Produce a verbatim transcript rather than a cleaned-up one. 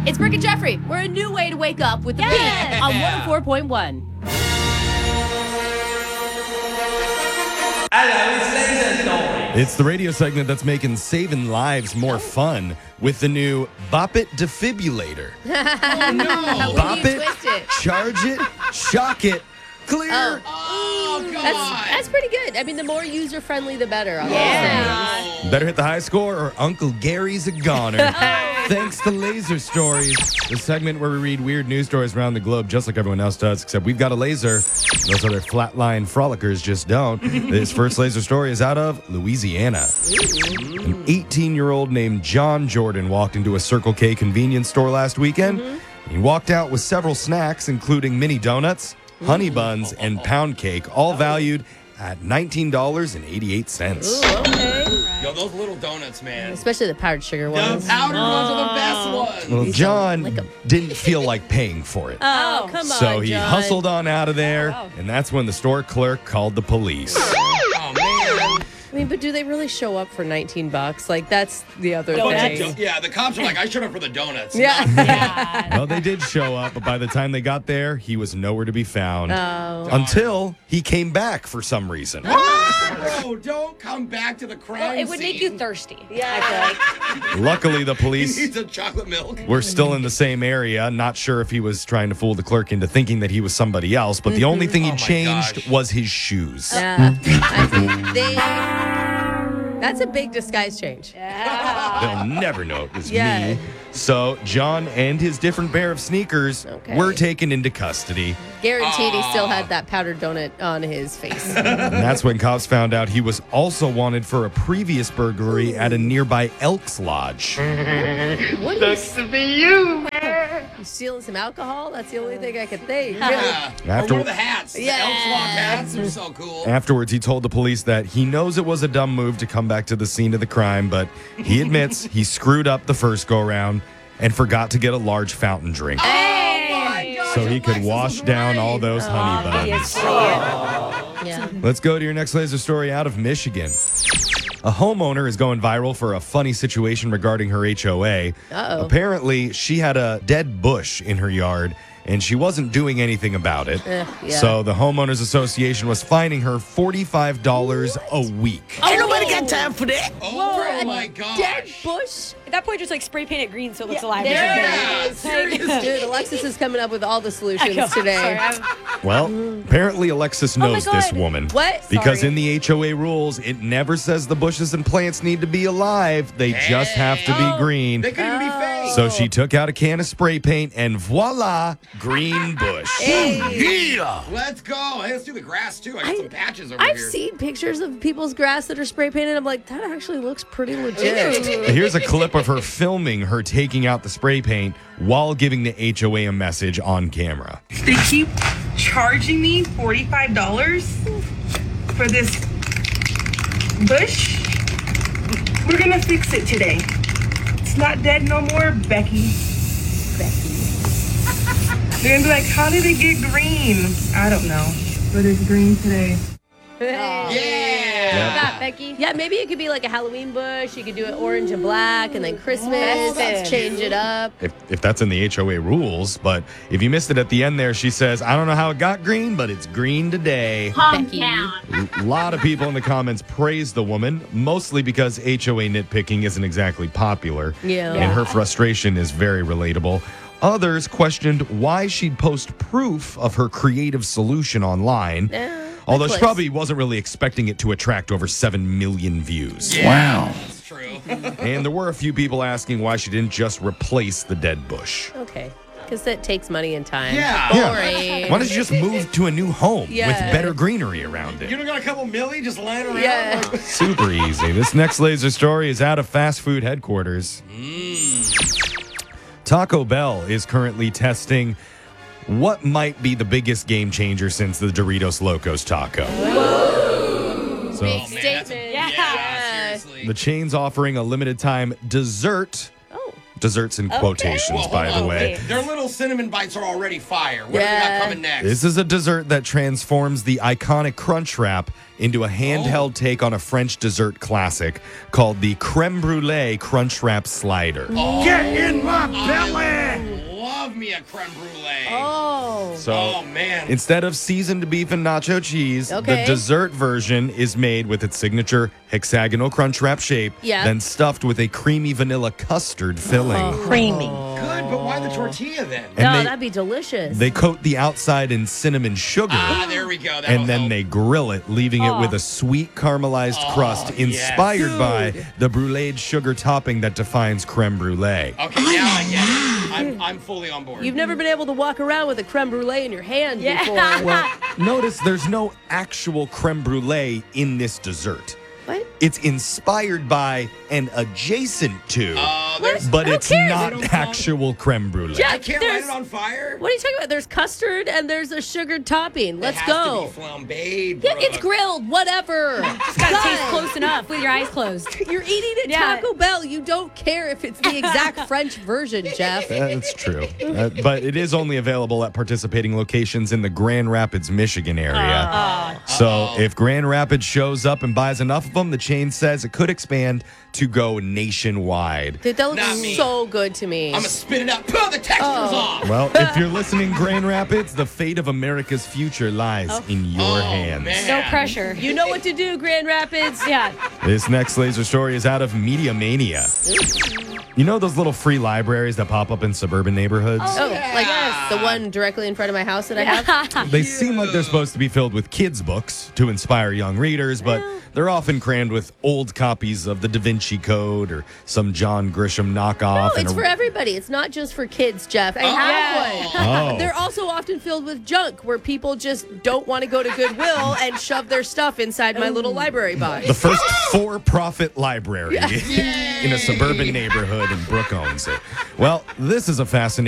It's Brooke and Jeffrey. We're a new way to wake up with the Yeah. Beat on one oh four point one. It's the radio segment that's making saving lives more fun with the new Bop It Defibrillator. Oh, no. Bop When do you it, twist it? charge it, shock it, clear. Oh. Oh, come That's, on. that's pretty good. I mean, the more user-friendly, the better. On Yeah. those things. Better hit the high score or Uncle Gary's a goner. Thanks to Laser Stories, the segment where we read weird news stories around the globe just like everyone else does, except we've got a laser. Those other flatline frolickers just don't. This first laser story is out of Louisiana. An eighteen-year-old named John Jordan walked into a Circle K convenience store last weekend. He walked out with several snacks, including mini donuts, honey buns, and pound cake, all valued at nineteen dollars and eighty-eight cents. Ooh, okay. Yo, those little donuts, man. Especially the powdered sugar The ones. powdered ones are the best ones. Well, You John don't like 'em. didn't feel like paying for it. Oh, come on, So he John. hustled on out of there, and that's when the store clerk called the police. Oh, man. I mean, but do they really show up for nineteen bucks? Like, that's the other Bunch of thing. do- yeah, the cops are like, I showed up for the donuts. Yeah. Yeah. Well, they did show up, but by the time they got there, he was nowhere to be found. Oh. Until he came back for some reason. Bro, don't come back to the crime Well, it would make you scene. thirsty. Yeah. I feel like. Luckily, the He police needs a chocolate milk. were still in the same area. Not sure if he was trying to fool the clerk into thinking that he was somebody else, but the only thing he Oh my changed gosh. was his shoes. Yeah. I, they, that's a big disguise change. They'll never know it was Yeah. me. So John and his different pair of sneakers Okay. were taken into custody. Guaranteed he still had that powdered donut on his face. And that's when cops found out he was also wanted for a previous burglary at a nearby Elks Lodge. What is to be you, You stealing some alcohol? That's the only thing I could think. Yeah. After- Or one of the hats. The Yeah. Elks Lock hats are so cool. Afterwards, he told the police that he knows it was a dumb move to come back to the scene of the crime, but he admits he screwed up the first go-round and forgot to get a large fountain drink Oh my gosh, so he could Alexis wash was down right. all those honey buns. Yes, Yeah. Let's go to your next laser story out of Michigan. A homeowner is going viral for a funny situation regarding her H O A. Uh-oh. Apparently, she had a dead bush in her yard, and she wasn't doing anything about it. Eh, yeah. So the Homeowners Association was fining her forty-five dollars a week. Ain't nobody got time for that. Oh, my gosh. Dead bush. At that point, just like spray paint it green so it looks alive. There Yeah, it is. seriously. Dude, Alexis is coming up with all the I solutions know. today. Sorry, I'm- Well, apparently Alexis my knows this God. woman. What? Because Sorry. in the H O A rules, it never says the bushes and plants need to be alive. They just have to be Oh, green. They could even be fake. So she took out a can of spray paint and voila, green bush. Yeah. Let's go. Hey, let's do the grass, too. I got I- some patches over I've here. seen pictures of people's grass that are spray painted. I'm like, that actually looks pretty legit. Here's a clip of her filming her taking out the spray paint while giving the H O A a message on camera. They keep charging me forty-five dollars for this bush. We're gonna fix it today. It's not dead no more, Becky. Becky. They're gonna be like, how did it get green? I don't know, but it's green today. Yeah. That, Becky. Yeah, maybe it could be like a Halloween bush. You could do it orange and black, and then Christmas. Festive. Change it up. If, if that's in the H O A rules, but if you missed it at the end there, she says, I don't know how it got green, but it's green today. Becky. A lot of people in the comments praise the woman, mostly because H O A nitpicking isn't exactly popular. Yeah. And her frustration is very relatable. Others questioned why she'd post proof of her creative solution online. Yeah, Although she clicks. probably wasn't really expecting it to attract over seven million views. Wow. That's true. And there were a few people asking why she didn't just replace the dead bush. Okay, because that takes money and time. Yeah. Boring. Why don't you just move to a new home Yeah. with better greenery around You it? don't got a couple milli just lying around? Yeah. Like, Super easy. This next laser story is out of fast food headquarters. Taco Bell is currently testing what might be the biggest game changer since the Doritos Locos Taco. Big oh, man, that's a- statement. yeah. Yeah. seriously. The chain's offering a limited time dessert Oh. Desserts in quotations, Well, by hold the on. way. Their little cinnamon bites are already fire. What do we Yeah. got coming next? This is a dessert that transforms the iconic Crunch Wrap into a handheld take on a French dessert classic called the Creme Brulee Crunch Wrap Slider. Get in my belly! Love me a creme brulee. Oh. So Oh, man. instead of seasoned beef and nacho cheese, Okay. the dessert version is made with its signature hexagonal crunch wrap shape, Yeah. then stuffed with a creamy vanilla custard filling. Creamy. Good, but why the tortilla then? And no, they- that'd be delicious. They coat the outside in cinnamon sugar. Ah, there we go. That'll And then help. they grill it, leaving it Oh. with a sweet caramelized Oh, crust yes. inspired by the bruleed sugar topping that defines creme brulee. Okay, now I get it. I'm, I'm fully on board. You've never been able to walk around with a creme brulee in your hand Yeah. before. Well, notice there's no actual creme brulee in this dessert. What? It's inspired by and adjacent to, Uh, there's, but Who it's cares? They not don't call- actual creme brulee. Jeff, I can't light there's- it on fire. What are you talking about? There's custard and there's a sugared topping. Let's it has go. To be flambéed, Yeah, bro. it's grilled. Whatever. It's got to taste close enough with your eyes closed. You're eating at Yeah. Taco Bell. You don't care if it's the exact French version, Jeff. That's true. Uh, but it is only available at participating locations in the Grand Rapids, Michigan area. So if Grand Rapids shows up and buys enough of them, the chain says it could expand to go nationwide. Dude, that looks Not me. so good to me. I'm gonna spit it up. Puh, the texture's Oh. off. Well, if you're listening, Grand Rapids, the fate of America's future lies in your Oh, hands. man. No pressure. You know what to do, Grand Rapids. Yeah. This next laser story is out of Media Mania. You know those little free libraries that pop up in suburban neighborhoods? Oh, Yeah. like the one directly in front of my house that I have. They seem like they're supposed to be filled with kids' books to inspire young readers, but they're often crammed with old copies of the Da Vinci Code or some John Grisham knockoff. No, and it's a- for everybody. It's not just for kids, Jeff. I Oh. have one. Oh. They're also often filled with junk where people just don't want to go to Goodwill and shove their stuff inside my little library box. the first for-profit library in a suburban neighborhood, and Brooke owns it. Well, this is a fascinating